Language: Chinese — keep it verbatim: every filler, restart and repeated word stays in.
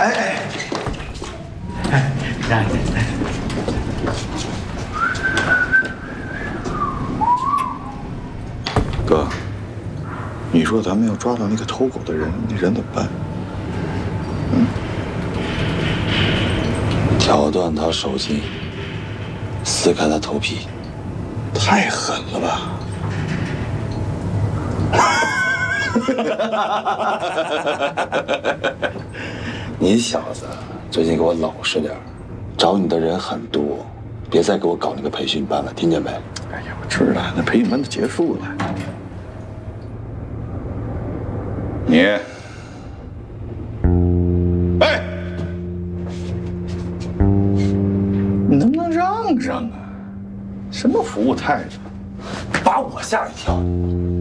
哎哎，哎，让你。哥，你说咱们要抓到那个偷狗的人，那人怎么办？嗯， 挑断他手筋，撕开他头皮， 太狠了吧！ 你小子最近给我老实点，找你的人很多，别再给我搞那个培训班了，听见没？ 哎呀，我知道，那培训班都结束了。你，哎，你能不能让让啊？什么服务态度，把我吓一跳！